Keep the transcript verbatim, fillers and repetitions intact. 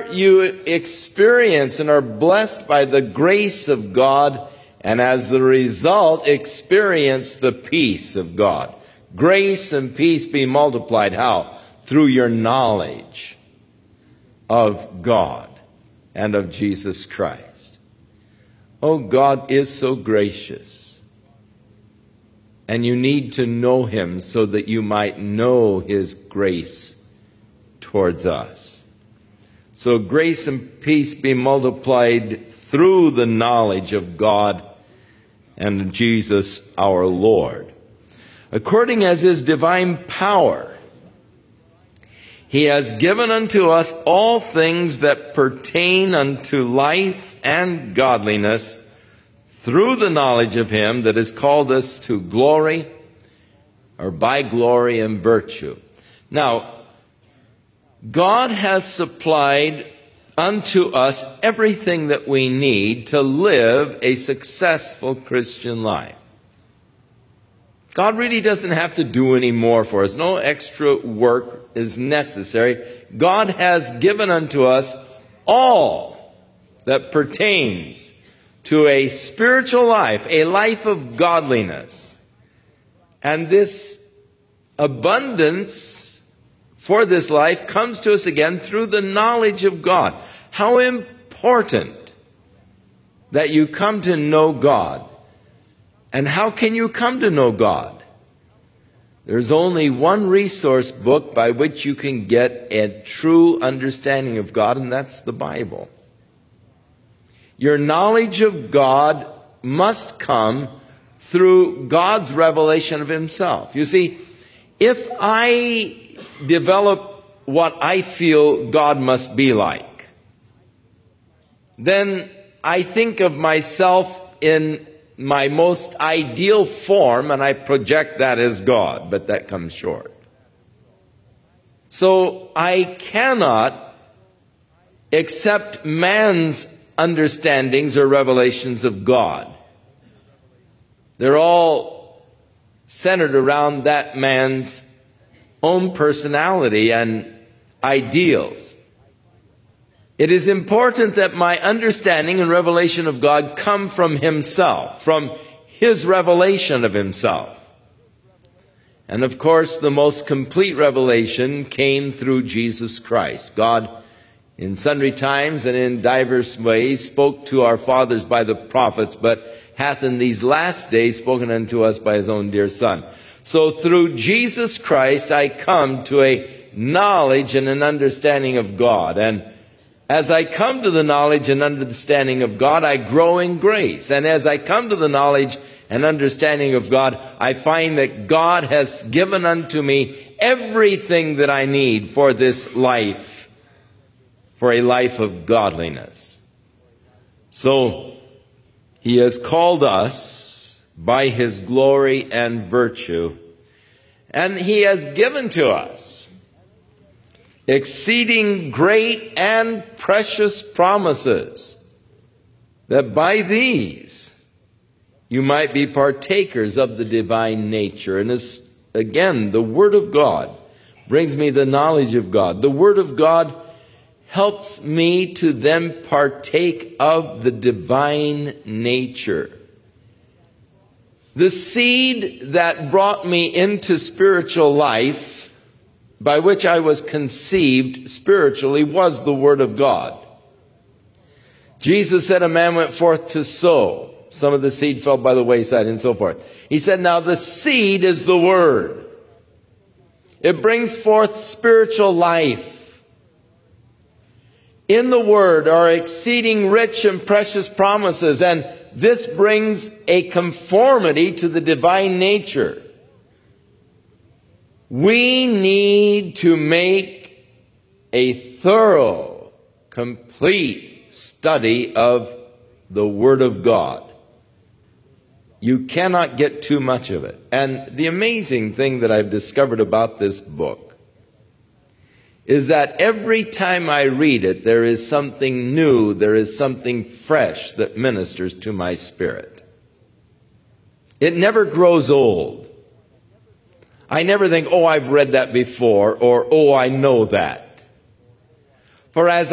more you experience and are blessed by the grace of God, and as the result, experience the peace of God. Grace and peace be multiplied. How? Through your knowledge of God and of Jesus Christ. Oh, God is so gracious. And you need to know Him so that you might know His grace towards us. So grace and peace be multiplied through the knowledge of God and Jesus our Lord. According as His divine power, He has given unto us all things that pertain unto life and godliness, through the knowledge of Him that has called us to glory, or by glory and virtue. Now, God has supplied unto us everything that we need to live a successful Christian life. God really doesn't have to do any more for us. No extra work is necessary. God has given unto us all that pertains to a spiritual life, a life of godliness. And this abundance for this life comes to us again through the knowledge of God. How important that you come to know God. And how can you come to know God? There's only one resource book by which you can get a true understanding of God, and that's the Bible. Your knowledge of God must come through God's revelation of Himself. You see, if I develop what I feel God must be like, then I think of myself in my most ideal form and I project that as God, but that comes short. So I cannot accept man's understandings or revelations of God. They're all centered around that man's own personality and ideals. It is important that my understanding and revelation of God come from Himself, from His revelation of Himself. And of course, the most complete revelation came through Jesus Christ. God, in sundry times and in divers ways, spoke to our fathers by the prophets, but hath in these last days spoken unto us by His own dear Son. So through Jesus Christ, I come to a knowledge and an understanding of God. And as I come to the knowledge and understanding of God, I grow in grace. And as I come to the knowledge and understanding of God, I find that God has given unto me everything that I need for this life, for a life of godliness. So He has called us by His glory and virtue, and He has given to us exceeding great and precious promises, that by these you might be partakers of the divine nature. And as, again, the Word of God brings me the knowledge of God. The Word of God helps me to then partake of the divine nature. The seed that brought me into spiritual life, by which I was conceived spiritually, was the Word of God. Jesus said a man went forth to sow. Some of the seed fell by the wayside and so forth. He said, now the seed is the Word. It brings forth spiritual life. In the Word are exceeding rich and precious promises, and this brings a conformity to the divine nature. We need to make a thorough, complete study of the Word of God. You cannot get too much of it. And the amazing thing that I've discovered about this book is that every time I read it, there is something new, there is something fresh that ministers to my spirit. It never grows old. I never think, oh, I've read that before, or oh, I know that. For as